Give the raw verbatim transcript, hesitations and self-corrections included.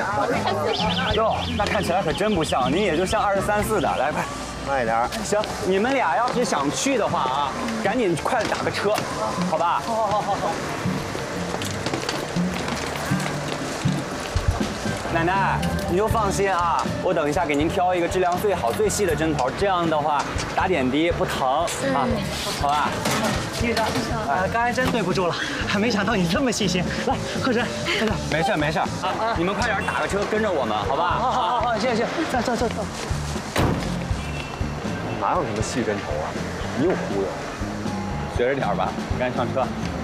哟，那看起来可真不像，您也就像二十三四的。来，快， 慢一点。 行，你们俩要是想去的话啊，赶紧快打个车，好吧？好好好好好。奶奶，你就放心啊，我等一下给您挑一个质量最好、最细的针头，这样的话打点滴不疼啊，好吧？ 医生，啊，刚才真对不住了，没想到你这么细心。来，喝水，喝水。 没事没事啊，你们快点打个车跟着我们，好吧？ 好好好好，谢谢谢谢，走走走走。 哪有什么细针头啊？你又忽悠。 学着点吧，赶紧上车。